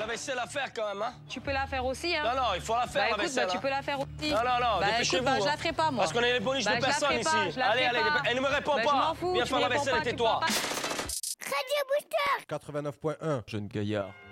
la vaisselle à faire quand même, hein. Tu peux la faire aussi, hein. Non, non, il faut la faire, la écoute, vaisselle. tu peux la faire aussi. Non, non, non, dépêchez-vous. Je la ferai pas, moi. Parce qu'on a les bonus de personne ici. Allez, elle ne me répond pas. Je m'en fous. Viens faire la vaisselle et tais-toi. Radio Booster 89.1, jeune gaillard.